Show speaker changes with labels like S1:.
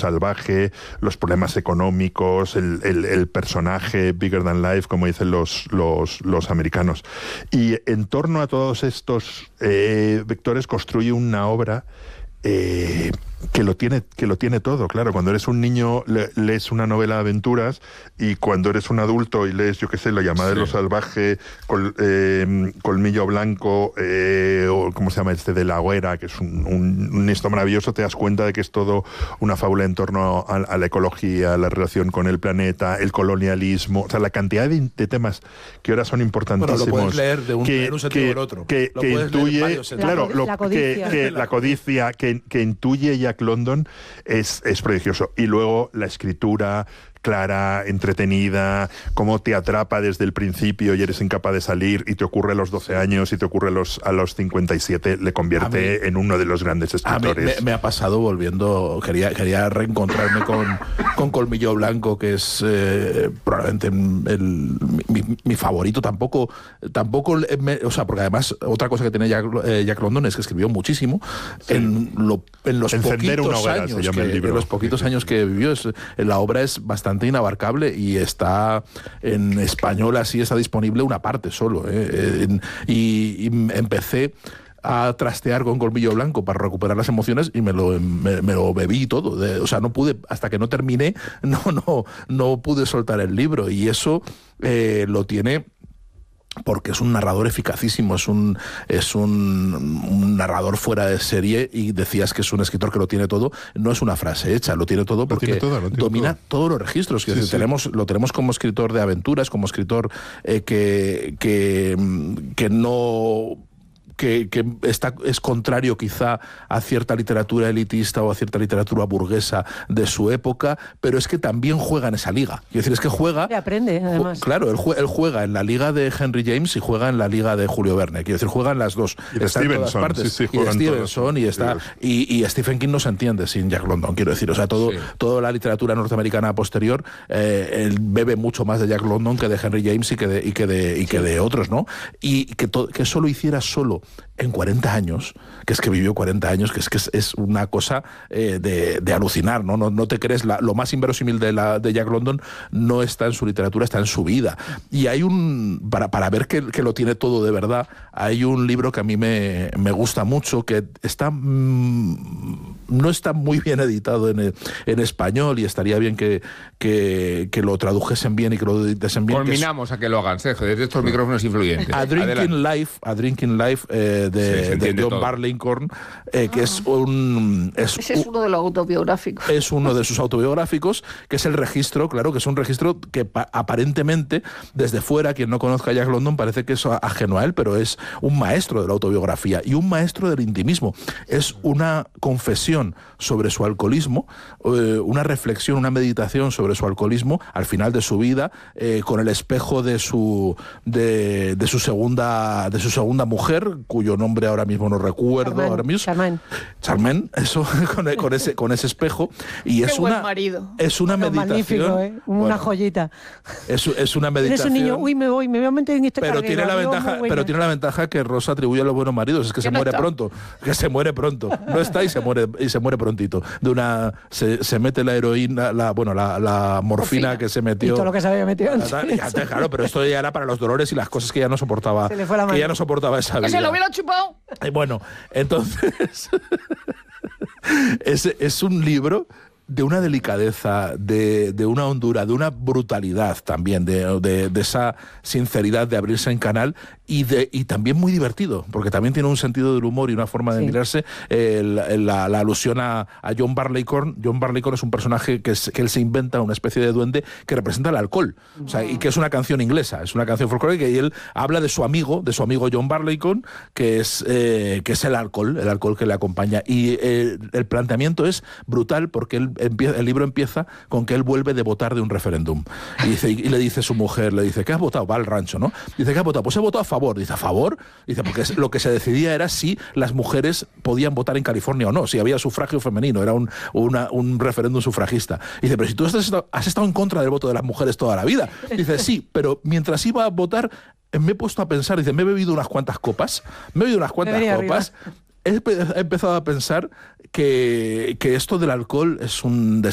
S1: salvaje, los problemas económicos, el personaje bigger than life, como dicen los americanos. Y en torno a todos estos vectores construye una obra que lo tiene todo. Claro, cuando eres un niño lees una novela de aventuras, y cuando eres un adulto y lees, yo qué sé, La llamada de lo salvaje, Colmillo Blanco, o ¿cómo se llama este? De La Hoguera, que es un texto maravilloso, te das cuenta de que es todo una fábula en torno a la ecología, la relación con el planeta, el colonialismo, o sea, la cantidad de temas que ahora son importantísimos.
S2: Bueno, lo puedes leer en un sentido o en otro.
S1: Que intuye, claro, la codicia que intuye Jack London es prodigioso. Y luego la escritura clara, entretenida, cómo te atrapa desde el principio y eres incapaz de salir, y te ocurre a los 12 años y te ocurre a los 57, le convierte en uno de los grandes escritores.
S2: A mí me ha pasado volviendo, quería reencontrarme con Colmillo Blanco, que es probablemente mi favorito. Tampoco o sea, porque además otra cosa que tiene Jack London es que escribió muchísimo. Sí. En los poquitos años que vivió, la obra es bastante inabarcable, y está en español, así está disponible una parte solo, y empecé a trastear con Colmillo Blanco para recuperar las emociones, y me lo bebí todo. O sea, no pude, hasta que no terminé, no pude soltar el libro, y eso lo tiene porque es un narrador eficacísimo, es un narrador fuera de serie. Y decías que es un escritor que lo tiene todo. No es una frase hecha, lo tiene todo porque domina todos los registros. Sí. Lo tenemos como escritor de aventuras, como escritor que es contrario quizá a cierta literatura elitista o a cierta literatura burguesa de su época, pero es que también juega en esa liga. Quiero decir, es que juega...
S3: Y aprende, además.
S2: Claro, él juega en la liga de Henry James y juega en la liga de Julio Verne. Quiero decir, juega en las dos.
S1: Y de Stevenson.
S2: Y de Stevenson, y Stephen King no se entiende sin Jack London, quiero decir. O sea, toda la literatura norteamericana posterior él bebe mucho más de Jack London que de Henry James y que de otros, ¿no? Y que eso lo hiciera solo en 40 años, que es que vivió 40 años, que es una cosa de alucinar, ¿no? No te crees, lo más inverosímil de Jack London no está en su literatura, está en su vida. Y hay para ver que lo tiene todo de verdad, hay un libro que a mí me gusta mucho, que no está muy bien editado en español, y estaría bien que lo tradujesen bien y que lo editasen bien.
S4: Culminamos a que lo hagan, Sergio, desde estos micrófonos influyentes.
S2: A Drinking Life de John Barleycorn, que es
S5: ese es uno de los autobiográficos.
S2: Es uno de sus autobiográficos, que es el registro, claro, que es un registro que aparentemente, desde fuera, quien no conozca a Jack London parece que es ajeno a él, pero es un maestro de la autobiografía y un maestro del intimismo. Es una confesión sobre su alcoholismo, una reflexión, una meditación sobre su alcoholismo al final de su vida, con el espejo de su segunda mujer, cuyo nombre ahora mismo no recuerdo. Charmaine, eso, con ese espejo. Y es
S5: buen marido.
S2: Es una meditación.
S3: Magnífico, una joyita.
S2: Es una meditación.
S3: Eres un niño, me voy a meter en este
S2: pero tiene la ventaja que Rosa atribuye a los buenos maridos, es que se muere pronto. No está y se muere prontito. Se mete la heroína, la morfina que se metió.
S3: Y todo lo que se había metido antes.
S2: Claro, pero esto ya era para los dolores y las cosas que ya no soportaba.
S3: Se le fue la mano.
S2: Que ya no soportaba esa vida.
S5: ¡Que se lo hubiera chupado!
S2: Bueno, entonces es un libro de una delicadeza, de una hondura, de una brutalidad también, de esa sinceridad de abrirse en canal, y también muy divertido, porque también tiene un sentido del humor y una forma de mirarse. La alusión a John Barleycorn. John Barleycorn es un personaje que él se inventa, una especie de duende que representa el alcohol, o sea, y que es una canción inglesa, es una canción folclórica, y él habla de su amigo John Barleycorn, que es el alcohol que le acompaña. Y el planteamiento es brutal, porque el libro empieza con que él vuelve de votar de un referéndum, y le dice a su mujer, ¿qué has votado? Va al rancho, ¿no? Dice, ¿qué has votado? Pues he votado a favor. Dice, ¿a favor? Dice, porque lo que se decidía era si las mujeres podían votar en California o no, si había sufragio femenino, era un referéndum sufragista. Dice, pero si tú has estado en contra del voto de las mujeres toda la vida. Dice, sí, pero mientras iba a votar me he puesto a pensar, dice, me he bebido unas cuantas copas, he empezado a pensar que esto del alcohol es un